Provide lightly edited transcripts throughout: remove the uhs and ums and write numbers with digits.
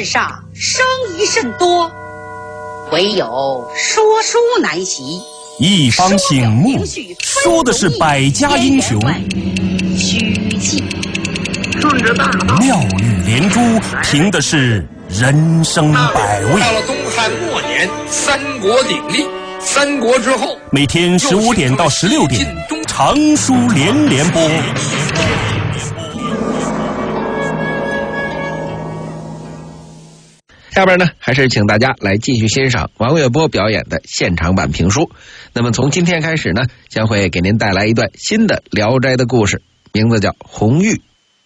世上生疑甚多，唯有说书难习。 一方醒目，说的是百家英雄， 曲记顺着大道， 妙语连珠，凭的是人生百味。 到了东汉末年，三国鼎立，三国之后， 每天15点到16点，长书连连播。 下边呢，还是请大家来继续欣赏王月波表演的现场版评书。那么从今天开始呢，将会给您带来一段新的《聊斋》的故事，名字叫《红玉》。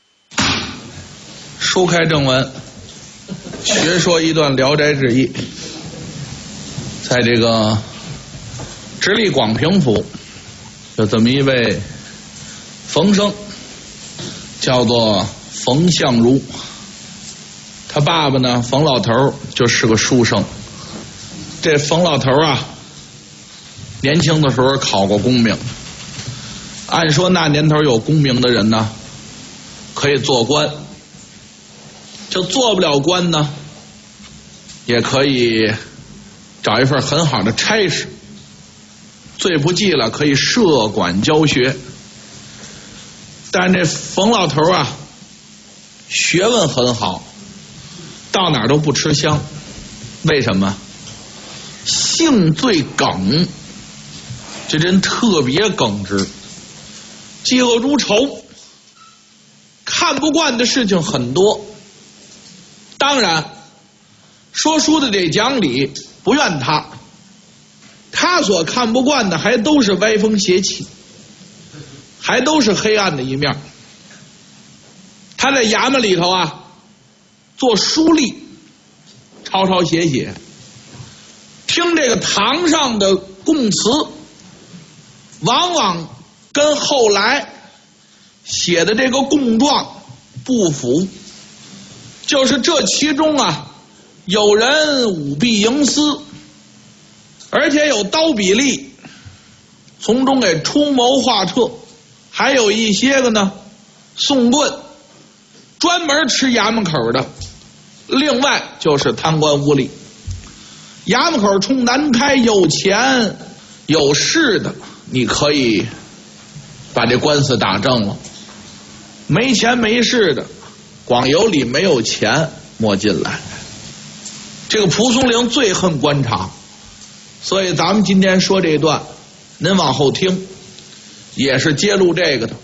书开正文，学说一段《聊斋志异》。在这个直隶广平府，有这么一位冯生，叫做冯相如。他爸爸呢，冯老头就是个书生。这冯老头啊，年轻的时候考过功名。按说那年头有功名的人呢，可以做官。就做不了官呢，也可以找一份很好的差事。最不济了，可以设馆教学。但这冯老头啊，学问很好。到哪儿都不吃香，为什么？性最耿，这人特别耿直，嫉恶如仇，看不惯的事情很多。当然，说书的得讲理，不怨他。他所看不惯的还都是歪风邪气，还都是黑暗的一面。他在衙门里头啊，做书吏，抄抄写写，听这个堂上的供词，往往跟后来写的这个供状不符。就是这其中啊，有人舞弊营私，而且有刀笔吏从中给出谋划策，还有一些个呢送棍，专门吃衙门口的。另外就是贪官污吏，衙门口冲南开，有钱有势的，你可以把这官司打正了；没钱没势的，光有理没有钱，莫进来。这个蒲松龄最恨官场，所以咱们今天说这段，您往后听，也是揭露这个的。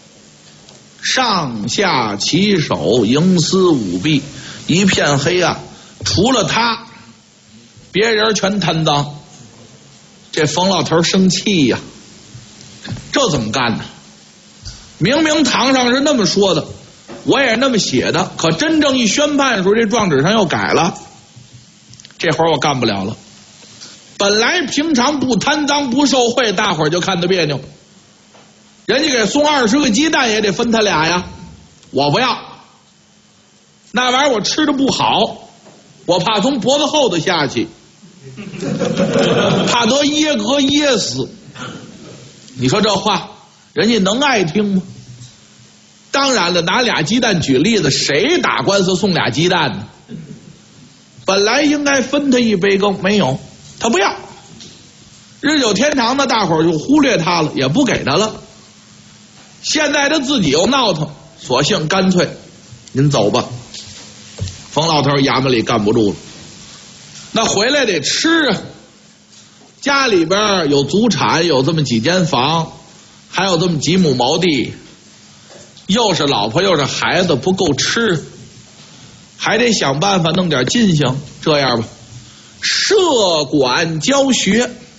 上下其手，营私舞弊，一片黑暗，除了他，别人全贪赃。这冯老头生气呀，这怎么干呢？明明堂上是那么说的，我也是那么写的，可真正一宣判的时候，这状纸上又改了，这活我干不了了。本来平常不贪赃不受贿，大伙儿就看得别扭，人家给送20个鸡蛋也得分他俩呀，我不要，那玩意儿我吃的不好，我怕从脖子后头下去，怕得噎嗝噎死。你说这话人家能爱听吗？当然了，拿俩鸡蛋举例子，谁打官司送俩鸡蛋呢？本来应该分他一杯羹，没有，他不要。日久天长的，大伙儿就忽略他了，也不给他了。现在他自己又闹腾，索性干脆您走吧。冯老头衙门里干不住了，那回来得吃啊。家里边有祖产，有这么几间房，还有这么几亩毛地，又是老婆又是孩子，不够吃，还得想办法弄点进项。这样吧，设馆教学，